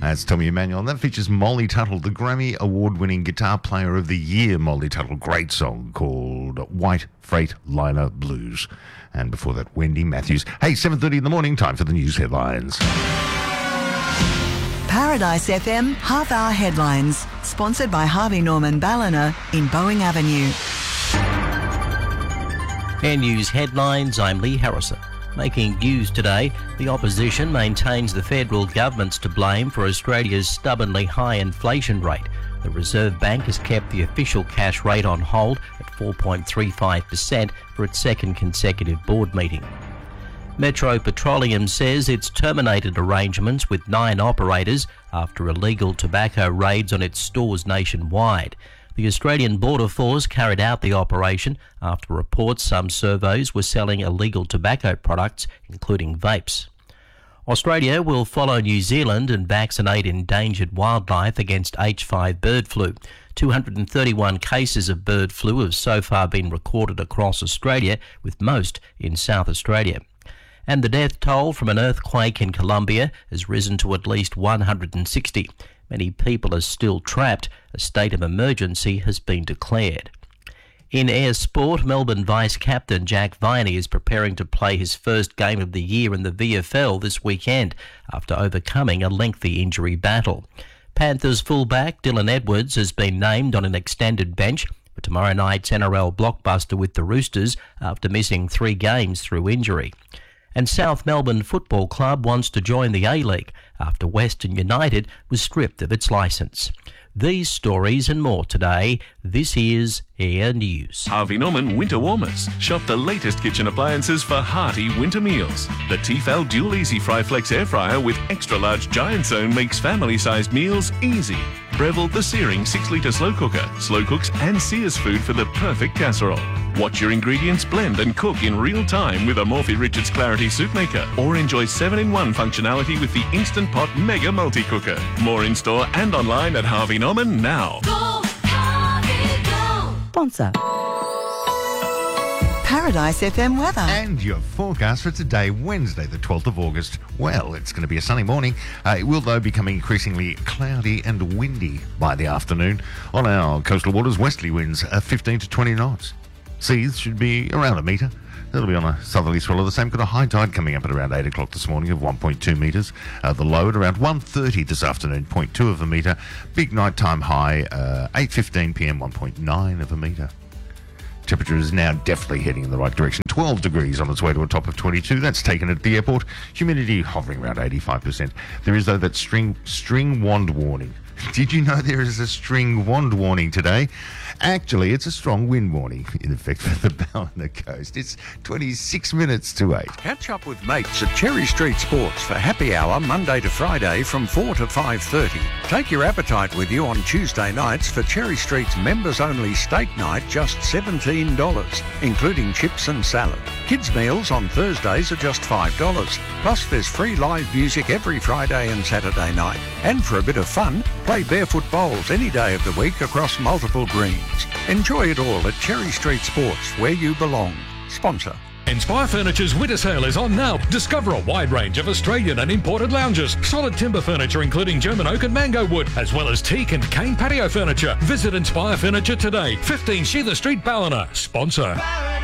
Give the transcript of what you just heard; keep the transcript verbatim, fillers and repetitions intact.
That's Tommy Emmanuel, and that features Molly Tuttle, the Grammy Award-winning Guitar Player of the Year. Molly Tuttle, great song called White Freight Liner Blues. And before that, Wendy Matthews. Hey, seven thirty in the morning, time for the news headlines. Paradise F M half-hour headlines, sponsored by Harvey Norman Ballina in Boeing Avenue. Air News headlines, I'm Lee Harrison. Making news today, the opposition maintains the federal government's to blame for Australia's stubbornly high inflation rate. The Reserve Bank has kept the official cash rate on hold at four point three five percent for its second consecutive board meeting. Metro Petroleum says it's terminated arrangements with nine operators after illegal tobacco raids on its stores nationwide. The Australian Border Force carried out the operation after reports some servos were selling illegal tobacco products, including vapes. Australia will follow New Zealand and vaccinate endangered wildlife against H five bird flu. two hundred thirty-one cases of bird flu have so far been recorded across Australia, with most in South Australia. And the death toll from an earthquake in Colombia has risen to at least one hundred sixty. Many people are still trapped. A state of emergency has been declared. In air sport, Melbourne vice-captain Jack Viney is preparing to play his first game of the year in the V F L this weekend after overcoming a lengthy injury battle. Panthers fullback Dylan Edwards has been named on an extended bench for tomorrow night's N R L blockbuster with the Roosters after missing three games through injury. And South Melbourne Football Club wants to join the A-League after Western United was stripped of its licence. These stories and more today. This is Air News. Harvey Norman Winter Warmers. Shop the latest kitchen appliances for hearty winter meals. The Tefal Dual Easy Fry Flex Air Fryer with extra large giant zone makes family-sized meals easy. Breville the Searing six litre slow cooker. Slow cooks and sears food for the perfect casserole. Watch your ingredients blend and cook in real time with a Morphy Richards Clarity Soup Maker. Or enjoy seven in one functionality with the Instant Pot Mega Multi-Cooker. More in-store and online at Harvey Norman now. Go, Harvey, go! Sponsor. Paradise F M weather. And your forecast for today, Wednesday, the twelfth of August. Well, it's going to be a sunny morning. Uh, it will, though, become increasingly cloudy and windy by the afternoon. On our coastal waters, westerly winds are fifteen to twenty knots. Seas should be around a metre. That'll be on a southerly swell of the same. Got a high tide coming up at around eight o'clock this morning of one point two metres. Uh, the low at around one thirty this afternoon, zero point two of a metre. Big nighttime high, uh, eight fifteen p m, one point nine of a metre. Temperature is now definitely heading in the right direction. twelve degrees on its way to a top of twenty-two. That's taken at the airport. Humidity hovering around eighty-five percent. There is, though, that string string wand warning. Did you know there is a string wand warning today? Actually, it's a strong wind warning in effect for the Ballina coast. It's twenty-six minutes to eight. Catch up with mates at Cherry Street Sports for happy hour Monday to Friday from four to five thirty. Take your appetite with you on Tuesday nights for Cherry Street's members-only steak night, just seventeen dollars, including chips and salad. Kids' meals on Thursdays are just five dollars. Plus, there's free live music every Friday and Saturday night. And for a bit of fun, play barefoot bowls any day of the week across multiple greens. Enjoy it all at Cherry Street Sports, where you belong. Sponsor. Inspire Furniture's winter sale is on now. Discover a wide range of Australian and imported lounges, solid timber furniture including German oak and mango wood, as well as teak and cane patio furniture. Visit Inspire Furniture today, fifteen Sheila Street, Ballina. Sponsor.